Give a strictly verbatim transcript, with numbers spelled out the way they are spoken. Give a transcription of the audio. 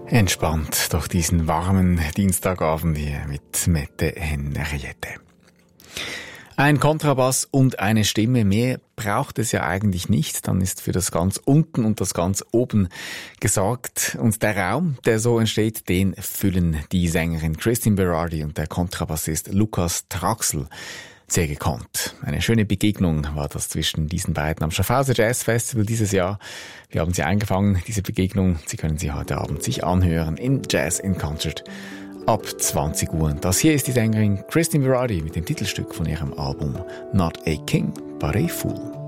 Entspannt durch diesen warmen Dienstagabend hier mit Mette Henriette. Ein Kontrabass und eine Stimme, mehr braucht es ja eigentlich nicht. Dann ist für das ganz unten und das ganz oben gesorgt. Und der Raum, der so entsteht, den füllen die Sängerin Christine Berardi und der Kontrabassist Lukas Traxel sehr gekonnt. Eine schöne Begegnung war das zwischen diesen beiden am Schaffhauser Jazz Festival dieses Jahr. Wir haben sie eingefangen, diese Begegnung. Sie können sie heute Abend sich anhören im Jazz in Concert ab zwanzig Uhr. Das hier ist die Sängerin Christine Berardi mit dem Titelstück von ihrem Album Not a King, but a Fool.